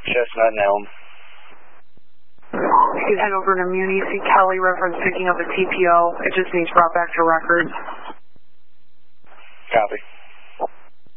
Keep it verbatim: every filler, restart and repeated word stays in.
Chestnut and Elm. You can head over to Muni, see Kelly reference picking up a T P O. It just needs brought back to records. Copy.